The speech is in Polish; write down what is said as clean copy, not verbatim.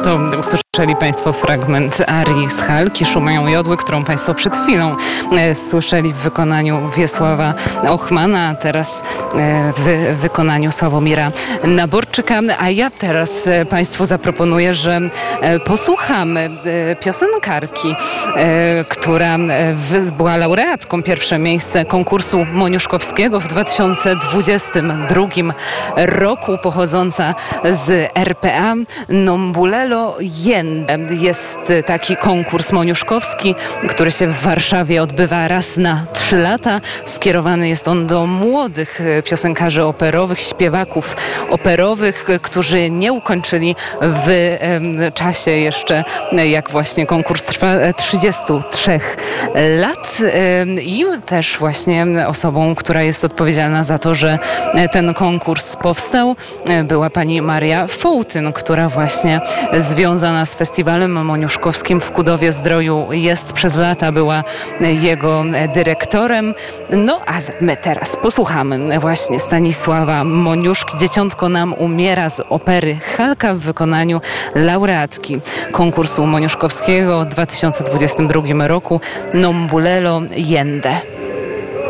To usłyszeli Państwo fragment arii z Halki, Szumią jodły, którą Państwo przed chwilą słyszeli w wykonaniu Wiesława Ochmana, a teraz w wykonaniu Sławomira Naborczyka. A ja teraz Państwu zaproponuję, że posłuchamy piosenkarki, która była laureatką pierwsze miejsce konkursu moniuszkowskiego w 2022 roku, pochodząca z RPA, Nombulelo Jende. Jest taki konkurs moniuszkowski, który się w Warszawie odbywa raz na 3 lata. Skierowany jest on do młodych piosenkarzy operowych, śpiewaków operowych, którzy nie ukończyli w czasie jeszcze, jak właśnie konkurs trwa, 33 lat. I też właśnie osobą, która jest odpowiedzialna za to, że ten konkurs powstał, była pani Maria Fołtyn, która właśnie związana z festiwalem moniuszkowskim w Kudowie-Zdroju jest przez lata, była jego dyrektorem. No, ale my teraz posłuchamy właśnie Stanisława Moniuszki. Dzieciątko nam umiera z opery Halka w wykonaniu laureatki konkursu moniuszkowskiego w 2022 roku Nombulelo Jende.